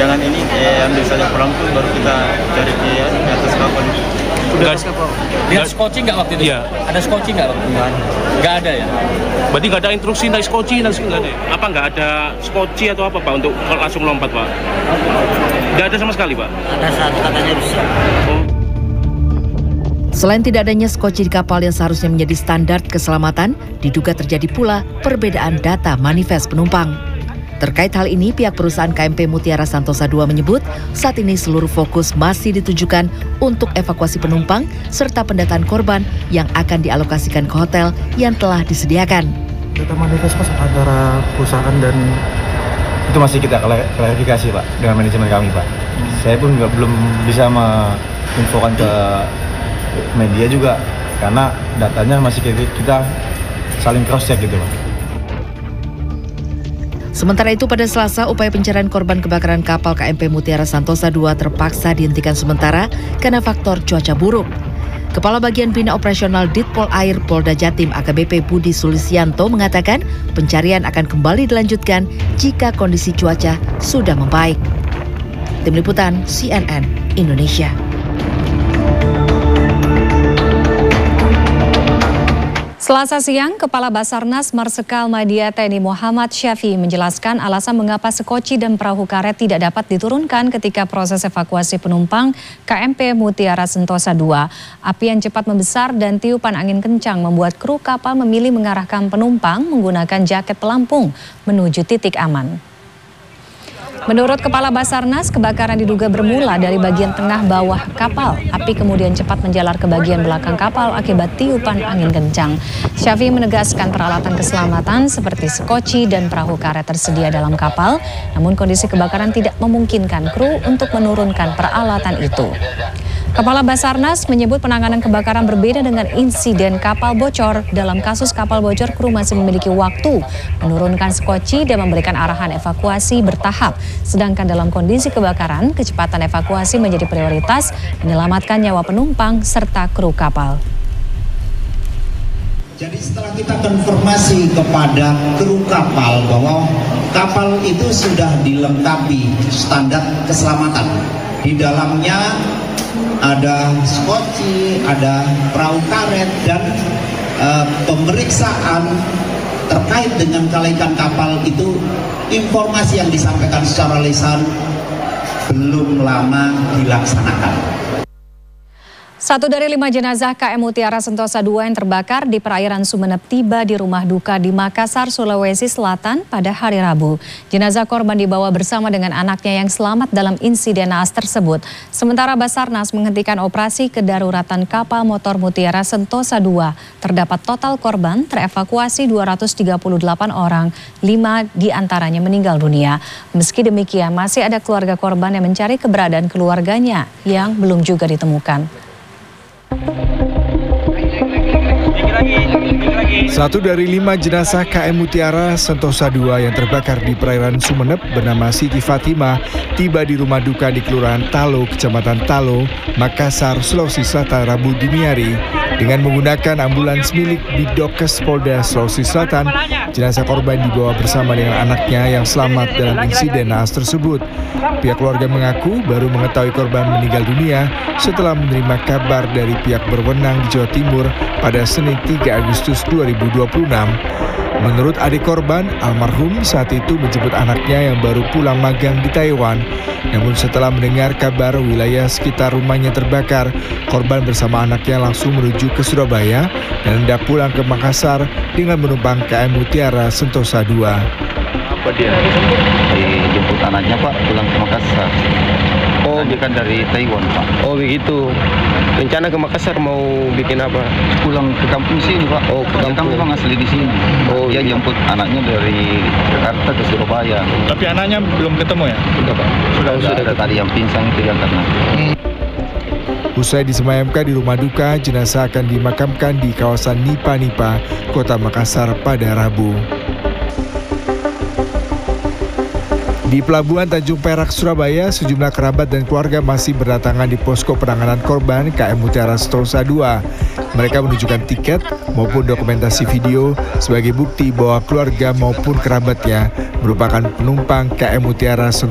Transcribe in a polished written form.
jangan ini ambil saja pulang tuh baru kita cari di atas kapal. Lihat skoci nggak waktu itu? Iya. Ada skoci nggak waktu itu? Nggak ada ya? Berarti nggak ada instruksi naik skoci, langsung nggak ada? Apa nggak ada skoci atau apa Pak untuk langsung lompat Pak? Nggak ada sama sekali Pak? Ada satu katanya bisa. Selain tidak adanya skoci di kapal yang seharusnya menjadi standar keselamatan, diduga terjadi pula perbedaan data manifest penumpang. Terkait hal ini, pihak perusahaan KMP Mutiara Santosa II menyebut saat ini seluruh fokus masih ditujukan untuk evakuasi penumpang serta pendataan korban yang akan dialokasikan ke hotel yang telah disediakan. Data manifest Pak antara perusahaan dan itu masih kita klarifikasi Pak dengan manajemen kami Pak. Saya pun belum bisa menginfokan ke media juga karena datanya masih kita saling cross check gitu Pak. Sementara itu pada Selasa, upaya pencarian korban kebakaran kapal KMP Mutiara Santosa II terpaksa dihentikan sementara karena faktor cuaca buruk. Kepala Bagian Bina Operasional Ditpol Air Polda Jatim AKBP Budi Sulisianto mengatakan pencarian akan kembali dilanjutkan jika kondisi cuaca sudah membaik. Tim Liputan CNN Indonesia. Selasa siang, Kepala Basarnas Marsikal Madya TNI Muhammad Syafi menjelaskan alasan mengapa sekoci dan perahu karet tidak dapat diturunkan ketika proses evakuasi penumpang KMP Mutiara Santosa II. Api yang cepat membesar dan tiupan angin kencang membuat kru kapal memilih mengarahkan penumpang menggunakan jaket pelampung menuju titik aman. Menurut Kepala Basarnas, kebakaran diduga bermula dari bagian tengah bawah kapal. Api kemudian cepat menjalar ke bagian belakang kapal akibat tiupan angin kencang. Syafi menegaskan peralatan keselamatan seperti sekoci dan perahu karet tersedia dalam kapal, namun kondisi kebakaran tidak memungkinkan kru untuk menurunkan peralatan itu. Kepala Basarnas menyebut penanganan kebakaran berbeda dengan insiden kapal bocor. Dalam kasus kapal bocor, kru masih memiliki waktu menurunkan sekoci dan memberikan arahan evakuasi bertahap. Sedangkan dalam kondisi kebakaran, kecepatan evakuasi menjadi prioritas, menyelamatkan nyawa penumpang serta kru kapal. Jadi setelah kita konfirmasi kepada kru kapal bahwa kapal itu sudah dilengkapi standar keselamatan. Di dalamnya ada skoci, ada perahu karet, dan pemeriksaan terkait dengan kelaikan kapal itu, informasi yang disampaikan secara lisan belum lama dilaksanakan. 1 dari 5 jenazah KM Mutiara Santosa II yang terbakar di perairan Sumeneb tiba di rumah duka di Makassar, Sulawesi Selatan pada hari Rabu. Jenazah korban dibawa bersama dengan anaknya yang selamat dalam insiden naas tersebut. Sementara Basarnas menghentikan operasi kedaruratan kapal motor Mutiara Santosa II. Terdapat total korban terevakuasi 238 orang, 5 diantaranya meninggal dunia. Meski demikian, masih ada keluarga korban yang mencari keberadaan keluarganya yang belum juga ditemukan. 1 dari 5 jenazah KM Mutiara Santosa II yang terbakar di perairan Sumeneb bernama Siti Fatimah tiba di rumah duka di Kelurahan Talo, Kecamatan Talo, Makassar, Sulawesi Selatan Rabu dini hari. Dengan menggunakan ambulans milik Bidokes Polda Sulawesi Selatan, jenazah korban dibawa bersama dengan anaknya yang selamat dalam insiden naas tersebut. Pihak keluarga mengaku baru mengetahui korban meninggal dunia setelah menerima kabar dari pihak berwenang di Jawa Timur pada Senin 3 Agustus 2026. Menurut adik korban, almarhum saat itu menjemput anaknya yang baru pulang magang di Taiwan. Namun setelah mendengar kabar wilayah sekitar rumahnya terbakar, korban bersama anaknya langsung menuju ke Surabaya dan hendak pulang ke Makassar dengan menumpang KM Mutiara Santosa II. Apa dia? Dijemput anaknya Pak, pulang ke Makassar. Oh, dia kan dari Taiwan Pak. Oh begitu. Rencana ke Makassar mau bikin apa? Pulang ke kampung sini Pak. Oh, ke kampung. Dia memang asli di sini. Oh, dia iya. jemput anaknya dari Jakarta ke Surabaya. Tapi anaknya belum ketemu ya? Sudah Pak. Sudah ada tadi yang pingsan itu yang karena. Usai disemayamkan di rumah duka, jenazah akan dimakamkan di kawasan Nipa-Nipa, Kota Makassar pada Rabu. Di Pelabuhan Tanjung Perak, Surabaya, sejumlah kerabat dan keluarga masih berdatangan di posko penanganan korban KM Mutiara Santosa II. Mereka menunjukkan tiket maupun dokumentasi video sebagai bukti bahwa keluarga maupun kerabatnya merupakan penumpang KM Mutiara Santosa